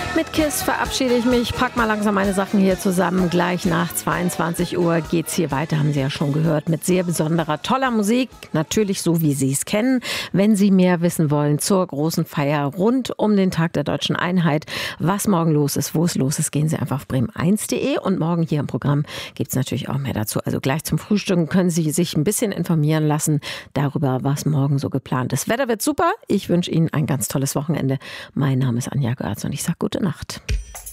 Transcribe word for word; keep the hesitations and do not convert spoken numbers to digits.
Mit KISS verabschiede ich mich, pack mal langsam meine Sachen hier zusammen. Gleich nach zweiundzwanzig Uhr geht's hier weiter, haben Sie ja schon gehört, mit sehr besonderer, toller Musik. Natürlich so, wie Sie es kennen. Wenn Sie mehr wissen wollen zur großen Feier rund um den Tag der Deutschen Einheit, was morgen los ist, wo es los ist, gehen Sie einfach auf bremen eins punkt de und morgen hier im Programm gibt's natürlich auch mehr dazu. Also gleich zum Frühstück können Sie sich ein bisschen informieren lassen darüber, was morgen so geplant ist. Wetter wird super. Ich wünsche Ihnen ein ganz tolles Wochenende. Mein Name ist Anja Görz und ich sage gute Nacht.